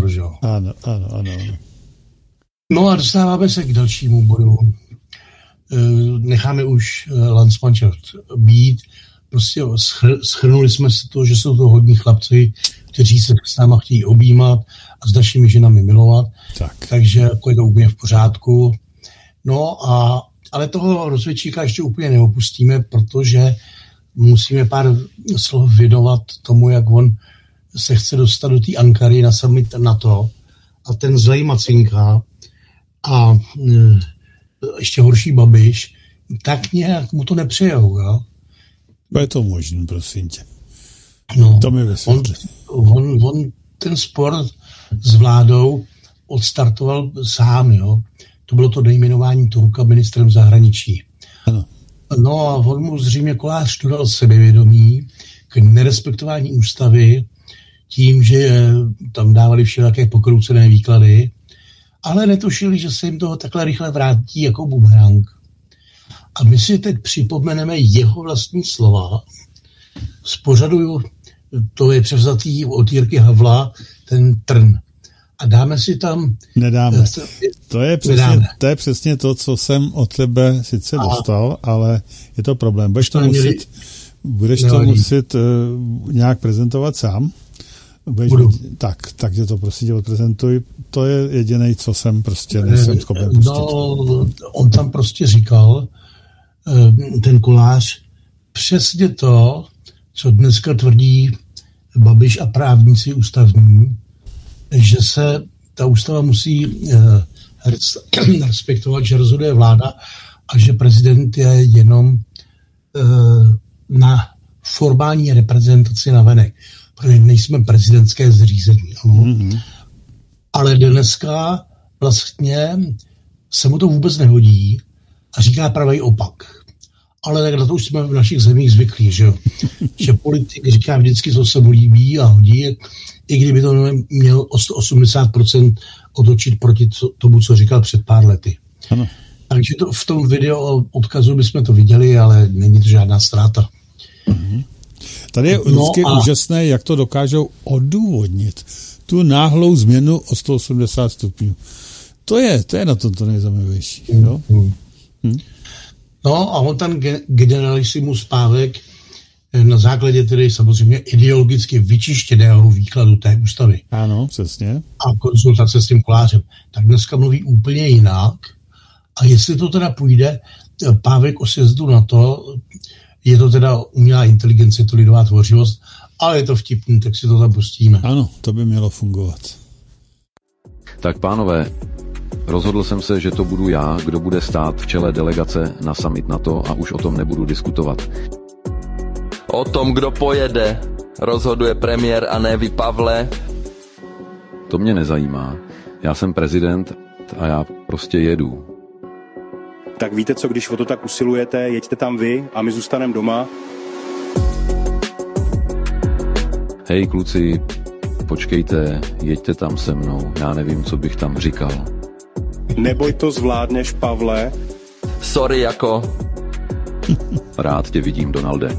že jo? Ano. No a dostáváme se k dalšímu bodu. Necháme už Landsmannschaft být. Prostě shrnuli jsme si to, že jsou to hodní chlapci, kteří se s náma chtějí objímat a s našimi ženami milovat. Takže jako je to úplně v pořádku. No ale toho rozvědčíka ještě úplně neopustíme, protože musíme pár slov věnovat tomu, jak on se chce dostat do té Ankary na summit NATO a ten zlej Macinka a ještě horší Babiš, tak nějak mu to nepřejou, jo? Je to možný, prosím tě. No, to mi vysvětlí. On ten spor s vládou odstartoval sám, jo? To bylo to nejmenování Turka ministrem zahraničí. Ano. No a on mu zřejmě Kolář dodal sebevědomí k nerespektování ústavy tím, že tam dávali všelijaké pokroucené výklady, ale netušili, že se jim toho takhle rychle vrátí jako bumerang. A my si teď připomeneme jeho vlastní slova z pořadu, to je převzatý od Jirky Havla, ten Trn. A dáme si tam... Nedáme. To je přesně to, co jsem od tebe sice dostal, ale je to problém. Budeš to muset nějak prezentovat sám. Takže to prostě tě odprezentuj. To je jedinej, co jsem prostě nejsem schopen pustit. No, on tam prostě říkal, ten Kolář, přesně to, co dneska tvrdí Babiš a právníci ústavní, že se ta ústava musí respektovat, že rozhoduje vláda a že prezident je jenom na formální reprezentaci navenek, protože nejsme prezidentské zřízení. Mm-hmm. Ale dneska vlastně se mu to vůbec nehodí a říká pravý opak. Ale tak na to už jsme v našich zemích zvyklí, že jo? Že politik říká vždycky, co se mu líbí a hodí, i kdyby to měl o 180% otočit proti tomu, co říkal před pár lety. Ano. Takže to v tom videu odkazu bychom to viděli, ale není to žádná ztráta. Mhm. Tady je vždycky úžasné, jak to dokážou odůvodnit. Tu náhlou změnu o 180 stupňů. To je na tom to nejzajímavější. Jo? No a on tam generalissimus Pávek na základě tedy samozřejmě ideologicky vyčištěného výkladu té ústavy. Ano, přesně. A konzultace s tím Kolářem. Tak dneska mluví úplně jinak. A jestli to teda půjde, Pávek o sjezdu na to, je to teda umělá inteligence, to lidová tvořivost, ale je to vtipný, tak si to tam pustíme. Ano, to by mělo fungovat. Tak pánové, rozhodl jsem se, že to budu já, kdo bude stát v čele delegace na summit NATO a už o tom nebudu diskutovat. O tom, kdo pojede, rozhoduje premiér a ne vy, Pavle. To mě nezajímá. Já jsem prezident a já prostě jedu. Tak víte co, když o to tak usilujete, jeďte tam vy a my zůstaneme doma. Hej kluci, počkejte, jeďte tam se mnou, já nevím, co bych tam říkal. Neboj, to zvládneš, Pavle. Sorry, jako. Rád tě vidím, Donalde.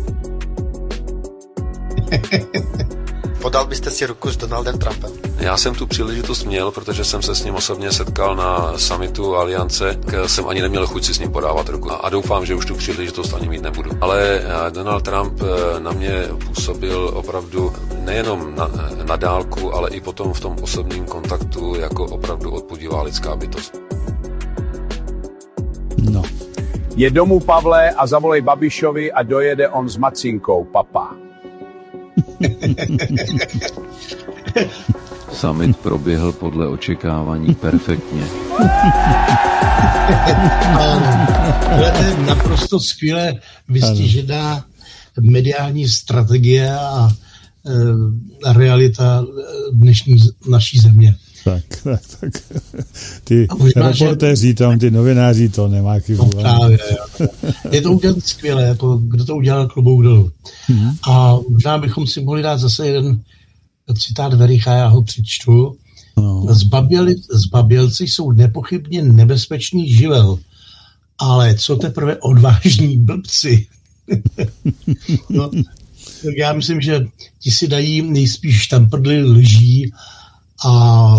Podal byste si ruku s Donaldem Trumpem? Já jsem tu příležitost měl, protože jsem se s ním osobně setkal na summitu Aliance, jsem ani neměl chuť si s ním podávat ruku a doufám, že už tu příležitost ani mít nebudu. Ale Donald Trump na mě působil opravdu nejenom na dálku, ale i potom v tom osobním kontaktu jako opravdu odpodivá lidská bytost. No. Je domů, Pavle, a zavolej Babišovi a dojede on s Macinkou, papa. Summit proběhl podle očekávání perfektně. To je naprosto skvěle vystižená mediální strategie a realita dnešní naší země. Tak. Ty reportéři tam, ty novináři, to nemá chybu. No právě, je to udělat skvěle, jako kdo to udělal, klobouk dolů. A možná bychom si mohli dát zase jeden citát Vericha, já ho přečtu. No. Zbabělci jsou nepochybně nebezpečný živel, ale co teprve odvážní blbci. No, tak já myslím, že ti si dají nejspíš tam prdly lží a